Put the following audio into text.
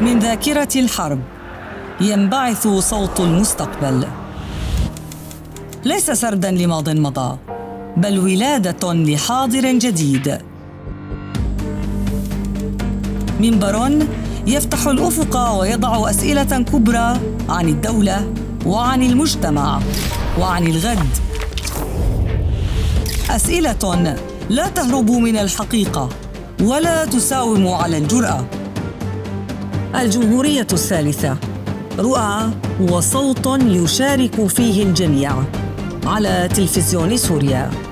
من ذاكرة الحرب ينبعث صوت المستقبل، ليس سرداً لماضٍ مضى، بل ولادة لحاضر جديد. منبر يفتح الأفق ويضع أسئلة كبرى عن الدولة وعن المجتمع وعن الغد، أسئلة لا تهرب من الحقيقة ولا تساوم على الجرأة. الجمهورية الثالثة، رؤى وصوت يشارك فيه الجميع، على تلفزيون سوريا.